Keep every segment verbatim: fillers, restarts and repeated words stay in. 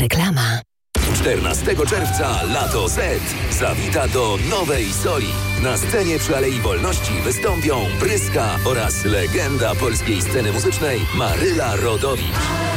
Reklama. czternastego czerwca Lato Z zawita do Nowej Soli. Na scenie przy Alei Wolności wystąpią Pryska oraz legenda polskiej sceny muzycznej Maryla Rodowicz.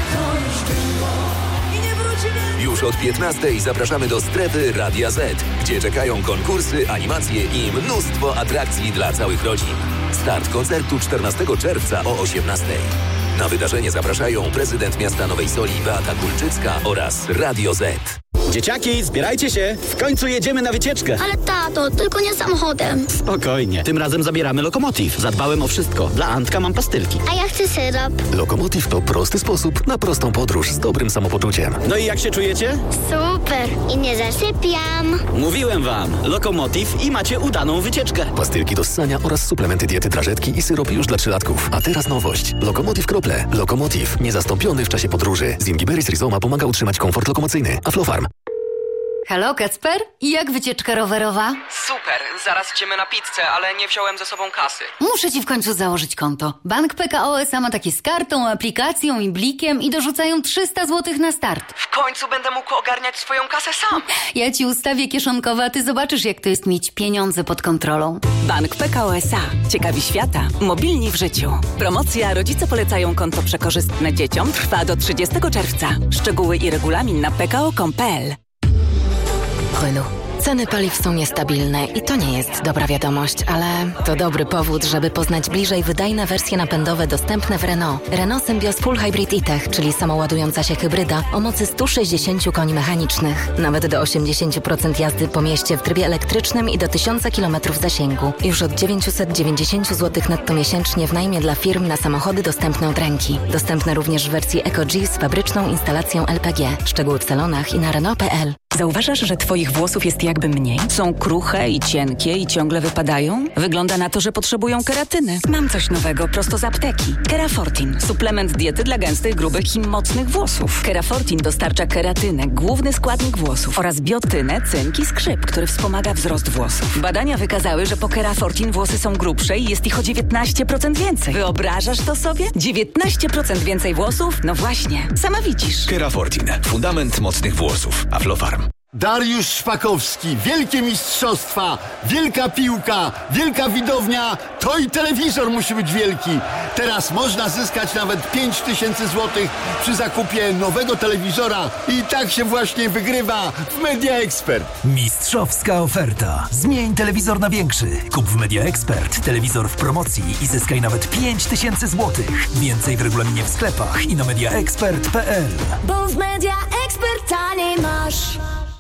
Już od piętnastej zapraszamy do strefy Radia Z, gdzie czekają konkursy, animacje i mnóstwo atrakcji dla całych rodzin. Start koncertu czternastego czerwca o osiemnastej. Na wydarzenie zapraszają prezydent miasta Nowej Soli Beata Kulczycka oraz Radio Z. Dzieciaki, zbierajcie się! W końcu jedziemy na wycieczkę! Ale tato, tylko nie samochodem. Spokojnie, tym razem zabieramy Lokomotiv. Zadbałem o wszystko. Dla Antka mam pastylki. A ja chcę syrop. Lokomotiv to prosty sposób na prostą podróż z dobrym samopoczuciem. No i jak się czujecie? Super. I nie zasypiam. Mówiłem wam, Lokomotiv i macie udaną wycieczkę. Pastylki do ssania oraz suplementy diety, drażetki i syropy już dla trzylatków. A teraz nowość. Lokomotiv Krople. Lokomotiv. Niezastąpiony w czasie podróży. Z Ingiberis Rizoma pomaga utrzymać komfort lokomocyjny. Aflofarm. Halo, Kacper? I jak wycieczka rowerowa? Super, zaraz idziemy na pizzę, ale nie wziąłem ze sobą kasy. Muszę ci w końcu założyć konto. Bank P K O S A ma takie z kartą, aplikacją i blikiem i dorzucają trzysta złotych na start. W końcu będę mógł ogarniać swoją kasę sam. Ja ci ustawię kieszonkowe, a ty zobaczysz, jak to jest mieć pieniądze pod kontrolą. Bank P K O S A. Ciekawi świata. Mobilni w życiu. Promocja Rodzice polecają konto przekorzystne dzieciom trwa do trzydziestego czerwca. Szczegóły i regulamin na p k o kropka com kropka p l. Renault. Ceny paliw są niestabilne i to nie jest dobra wiadomość, ale to dobry powód, żeby poznać bliżej wydajne wersje napędowe dostępne w Renault. Renault Symbioz Full Hybrid E-Tech, czyli samoładująca się hybryda o mocy sto sześćdziesiąt koni mechanicznych. Nawet do osiemdziesiąt procent jazdy po mieście w trybie elektrycznym i do tysiąc kilometrów zasięgu. Już od dziewięćset dziewięćdziesiąt złotych netto miesięcznie w najmie dla firm na samochody dostępne od ręki. Dostępne również w wersji EcoG z fabryczną instalacją L P G. Szczegóły w salonach i na Renault kropka p l. Zauważasz, że twoich włosów jest jakby mniej? Są kruche i cienkie i ciągle wypadają? Wygląda na to, że potrzebują keratyny. Mam coś nowego prosto z apteki. Kerafortin. Suplement diety dla gęstych, grubych i mocnych włosów. Kerafortin dostarcza keratynę, główny składnik włosów, oraz biotynę, cynk i skrzyp, który wspomaga wzrost włosów. Badania wykazały, że po Kerafortin włosy są grubsze i jest ich o dziewiętnaście procent więcej. Wyobrażasz to sobie? dziewiętnaście procent więcej włosów? No właśnie. Sama widzisz. Kerafortin. Fundament mocnych włosów. Aflofarm. Dariusz Szpakowski, wielkie mistrzostwa, wielka piłka, wielka widownia, to i telewizor musi być wielki. Teraz można zyskać nawet pięć tysięcy złotych przy zakupie nowego telewizora i tak się właśnie wygrywa w Media Expert. Mistrzowska oferta. Zmień telewizor na większy. Kup w Media Expert telewizor w promocji i zyskaj nawet pięć tysięcy złotych. Więcej w regulaminie w sklepach i na media expert kropka p l. Bo w Media Expert taniej masz.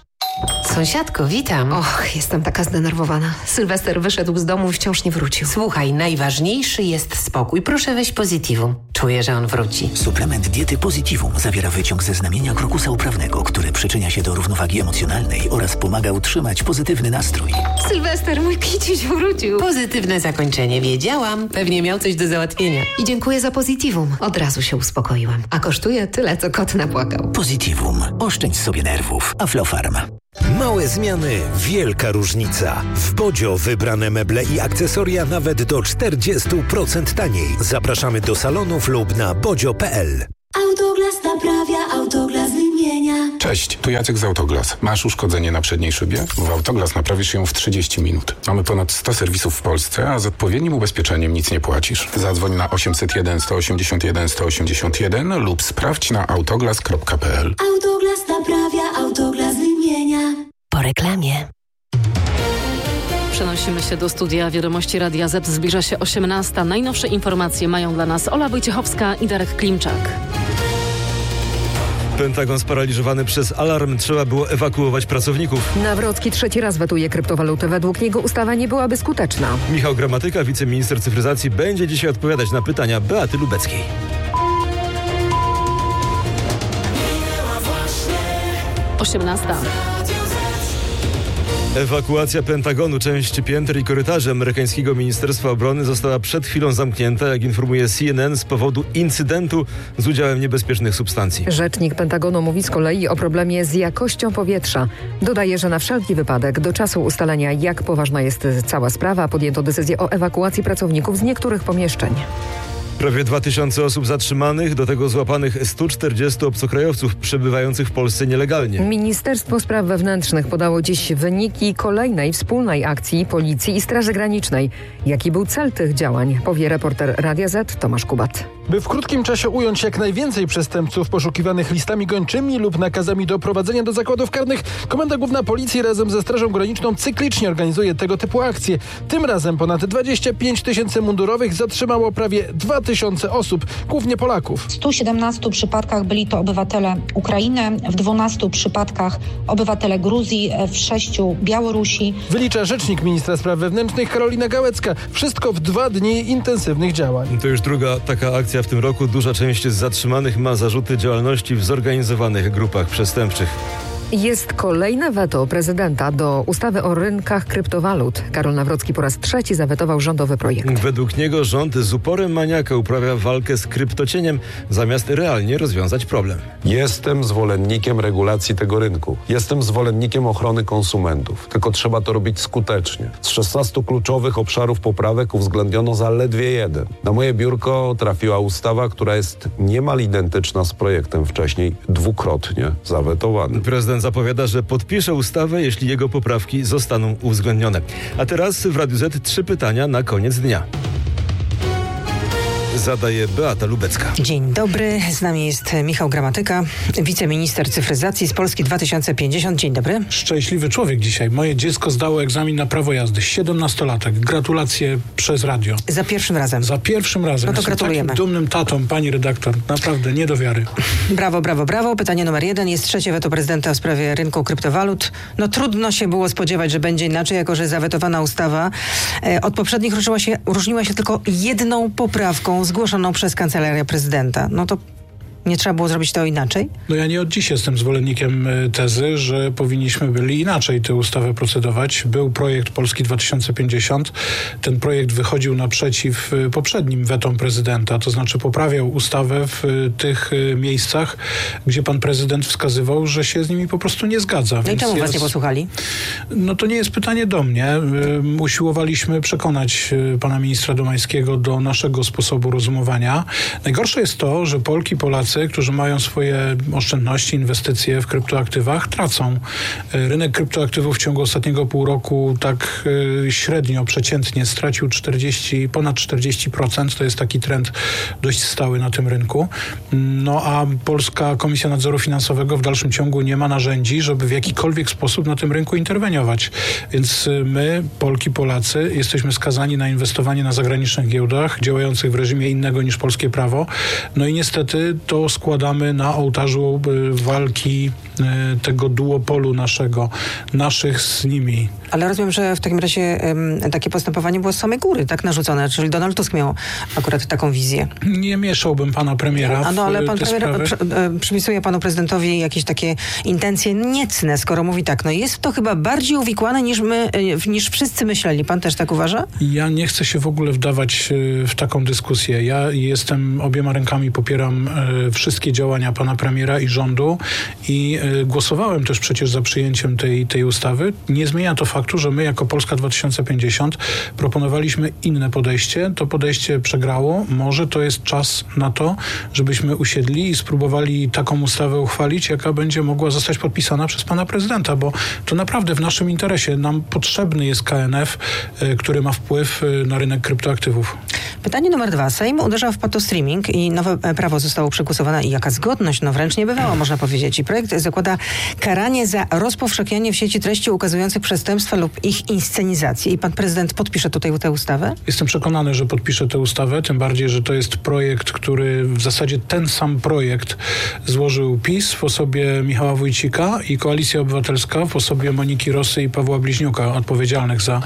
Sąsiadko, witam. Och, jestem taka zdenerwowana. Sylwester wyszedł z domu i wciąż nie wrócił. Słuchaj, najważniejszy jest spokój. Proszę weź Positivum. Czuję, że on wróci. Suplement diety Positivum zawiera wyciąg ze znamienia krokusa uprawnego, który przyczynia się do równowagi emocjonalnej oraz pomaga utrzymać pozytywny nastrój. Sylwester, mój kiciuś wrócił. Pozytywne zakończenie, wiedziałam. Pewnie miał coś do załatwienia. I dziękuję za Positivum. Od razu się uspokoiłam. A kosztuje tyle, co kot napłakał. Positivum. Oszczędź sobie nerwów. Aflofarm. Małe zmiany, wielka różnica. W Bodzio wybrane meble i akcesoria nawet do czterdzieści procent taniej. Zapraszamy do salonów lub na bodzio kropka p l. Autoglas naprawia, Autoglas wymienia. Cześć, tu Jacek z Autoglas. Masz uszkodzenie na przedniej szybie? W Autoglas naprawisz ją w trzydzieści minut. Mamy ponad sto serwisów w Polsce, a z odpowiednim ubezpieczeniem nic nie płacisz. Zadzwoń na osiemset jeden, sto osiemdziesiąt jeden, sto osiemdziesiąt jeden lub sprawdź na autoglas kropka p l. Autoglas naprawia, Autoglas wymienia. Po reklamie. Przenosimy się do studia Wiadomości Radia Z. Zbliża się osiemnasta. Najnowsze informacje mają dla nas Ola Wojciechowska i Darek Klimczak. Pentagon sparaliżowany przez alarm. Trzeba było ewakuować pracowników. Nawrocki trzeci raz wetuje kryptowaluty. Według niego ustawa nie byłaby skuteczna. Michał Gramatyka, wiceminister cyfryzacji, będzie dzisiaj odpowiadać na pytania Beaty Lubeckiej. osiemnasta. Ewakuacja Pentagonu, części pięter i korytarzy amerykańskiego Ministerstwa Obrony została przed chwilą zamknięta, jak informuje C N N, z powodu incydentu z udziałem niebezpiecznych substancji. Rzecznik Pentagonu mówi z kolei o problemie z jakością powietrza. Dodaje, że na wszelki wypadek do czasu ustalenia, jak poważna jest cała sprawa, podjęto decyzję o ewakuacji pracowników z niektórych pomieszczeń. Prawie dwa tysiące osób zatrzymanych, do tego złapanych stu czterdziestu obcokrajowców przebywających w Polsce nielegalnie. Ministerstwo Spraw Wewnętrznych podało dziś wyniki kolejnej wspólnej akcji Policji i Straży Granicznej. Jaki był cel tych działań, powie reporter Radia Z Tomasz Kubat. By w krótkim czasie ująć jak najwięcej przestępców poszukiwanych listami gończymi lub nakazami do prowadzenia do zakładów karnych, Komenda Główna Policji razem ze Strażą Graniczną cyklicznie organizuje tego typu akcje. Tym razem ponad dwadzieścia pięć tysięcy mundurowych zatrzymało prawie dwa tysiące osób, głównie Polaków. W stu siedemnastu przypadkach byli to obywatele Ukrainy, w dwunastu przypadkach obywatele Gruzji, w sześciu Białorusi. Wylicza rzecznik ministra spraw wewnętrznych Karolina Gałecka. Wszystko w dwa dni intensywnych działań. To już druga taka akcja w tym roku. Duża część z zatrzymanych ma zarzuty działalności w zorganizowanych grupach przestępczych. Jest kolejne weto prezydenta do ustawy o rynkach kryptowalut. Karol Nawrocki po raz trzeci zawetował rządowy projekt. Według niego rząd z uporem maniaka uprawia walkę z kryptocieniem, zamiast realnie rozwiązać problem. Jestem zwolennikiem regulacji tego rynku. Jestem zwolennikiem ochrony konsumentów. Tylko trzeba to robić skutecznie. Z szesnastu kluczowych obszarów poprawek uwzględniono zaledwie jeden. Na moje biurko trafiła ustawa, która jest niemal identyczna z projektem wcześniej dwukrotnie zawetowanym. Prezydent zapowiada, że podpisze ustawę, jeśli jego poprawki zostaną uwzględnione. A teraz w Radiu Z trzy pytania na koniec dnia. Zadaje Beata Lubecka. Dzień dobry, z nami jest Michał Gramatyka, wiceminister cyfryzacji z Polski dwa tysiące pięćdziesiąt. Dzień dobry. Szczęśliwy człowiek dzisiaj. Moje dziecko zdało egzamin na prawo jazdy. siedemnastolatek. Gratulacje przez radio. Za pierwszym razem. Za pierwszym razem. No to Jestem gratulujemy. Takim dumnym tatą, pani redaktor. Naprawdę, nie do wiary. Brawo, brawo, brawo. Pytanie numer jeden. Jest trzecie weto prezydenta w sprawie rynku kryptowalut. No trudno się było spodziewać, że będzie inaczej, jako że zawetowana ustawa e, od poprzednich różniła się, różniła się tylko jedną poprawką zgłoszoną przez Kancelarię Prezydenta. No to nie trzeba było zrobić to inaczej? No ja nie od dziś jestem zwolennikiem tezy, że powinniśmy byli inaczej tę ustawę procedować. Był projekt Polski dwa tysiące pięćdziesiąt. Ten projekt wychodził naprzeciw poprzednim wetom prezydenta, to znaczy poprawiał ustawę w tych miejscach, gdzie pan prezydent wskazywał, że się z nimi po prostu nie zgadza. No i czemu was nie posłuchali? No to nie jest pytanie do mnie. Usiłowaliśmy przekonać pana ministra Domańskiego do naszego sposobu rozumowania. Najgorsze jest to, że Polki, Polacy, którzy mają swoje oszczędności, inwestycje w kryptoaktywach, tracą. Rynek kryptoaktywów w ciągu ostatniego pół roku tak y, średnio, przeciętnie stracił czterdzieści, ponad czterdzieści procent. To jest taki trend dość stały na tym rynku. No a Polska Komisja Nadzoru Finansowego w dalszym ciągu nie ma narzędzi, żeby w jakikolwiek sposób na tym rynku interweniować. Więc my, Polki, Polacy, jesteśmy skazani na inwestowanie na zagranicznych giełdach, działających w reżimie innego niż polskie prawo. No i niestety to składamy na ołtarzu walki tego duopolu naszego, naszych z nimi. Ale rozumiem, że w takim razie um, takie postępowanie było z samej góry, tak narzucone, czyli Donald Tusk miał akurat taką wizję. Nie mieszałbym pana premiera w A no, ale pan te premier sprawy. przy, e, przypisuje panu prezydentowi jakieś takie intencje niecne, skoro mówi tak, no jest to chyba bardziej uwikłane niż my, e, niż wszyscy myśleli. Pan też tak uważa? Ja nie chcę się w ogóle wdawać e, w taką dyskusję. Ja jestem, obiema rękami popieram e, wszystkie działania pana premiera i rządu i e, głosowałem też przecież za przyjęciem tej, tej ustawy. Nie zmienia to faktu, że my jako Polska dwa tysiące pięćdziesiąt proponowaliśmy inne podejście. To podejście przegrało. Może to jest czas na to, żebyśmy usiedli i spróbowali taką ustawę uchwalić, jaka będzie mogła zostać podpisana przez pana prezydenta, bo to naprawdę w naszym interesie. Nam potrzebny jest K N F, y, który ma wpływ y, na rynek kryptoaktywów. Pytanie numer dwa. Sejm uderza w patostreaming i nowe prawo zostało przegłosowane i jaka zgodność, no wręcz nie bywała, można powiedzieć. I projekt zakłada karanie za rozpowszechnianie w sieci treści ukazujących przestępstwa lub ich inscenizację. I pan prezydent podpisze tutaj tę ustawę? Jestem przekonany, że podpisze tę ustawę, tym bardziej, że to jest projekt, który w zasadzie ten sam projekt złożył PiS w osobie Michała Wójcika i Koalicja Obywatelska w osobie Moniki Rosy i Pawła Bliźniuka, odpowiedzialnych za,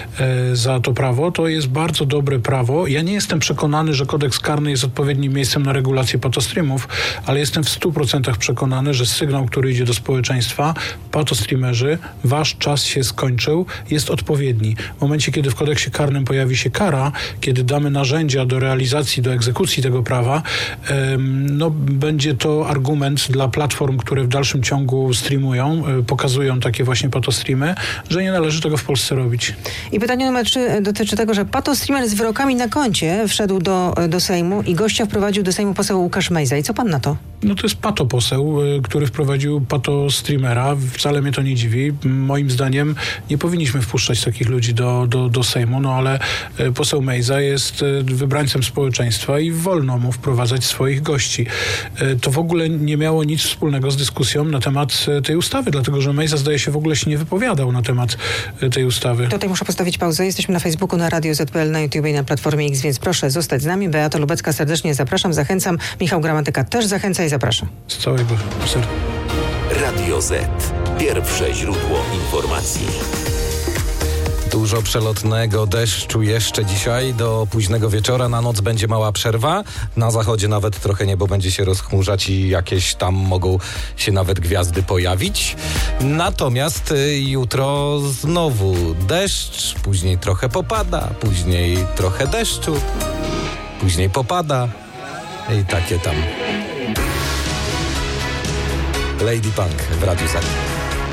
e, za to prawo. To jest bardzo dobre prawo. Ja nie jestem przekonany, że kodeks karny jest odpowiednim miejscem na regulację patostreamu. streamów, ale jestem w stu procentach przekonany, że sygnał, który idzie do społeczeństwa, patostreamerzy, wasz czas się skończył, jest odpowiedni. W momencie, kiedy w kodeksie karnym pojawi się kara, kiedy damy narzędzia do realizacji, do egzekucji tego prawa, no będzie to argument dla platform, które w dalszym ciągu streamują, pokazują takie właśnie patostreamy, że nie należy tego w Polsce robić. I pytanie numer trzy dotyczy tego, że patostreamer z wyrokami na koncie wszedł do, do Sejmu i gościa wprowadził do Sejmu poseł Łukasz Mejza. I co pan na to? No to jest patoposeł, który wprowadził patostreamera. Wcale mnie to nie dziwi. Moim zdaniem nie powinniśmy wpuszczać takich ludzi do, do, do Sejmu, no ale poseł Mejza jest wybrańcem społeczeństwa i wolno mu wprowadzać swoich gości. To w ogóle nie miało nic wspólnego z dyskusją na temat tej ustawy, dlatego że Mejza zdaje się w ogóle się nie wypowiadał na temat tej ustawy. Tutaj muszę postawić pauzę. Jesteśmy na Facebooku, na Radio Z P L, na YouTube i na Platformie X, więc proszę zostać z nami. Beata Lubecka, serdecznie zapraszam, zachęcam. Michał Gramatyka też zachęca i zapraszam. Z całego serca. Radio Z. Pierwsze źródło informacji. Dużo przelotnego deszczu jeszcze dzisiaj do późnego wieczora. Na noc będzie mała przerwa. Na zachodzie nawet trochę niebo będzie się rozchmurzać i jakieś tam mogą się nawet gwiazdy pojawić. Natomiast y, jutro znowu deszcz, później trochę popada, później trochę deszczu, później popada i takie tam. Lady Punk w Radiu Z.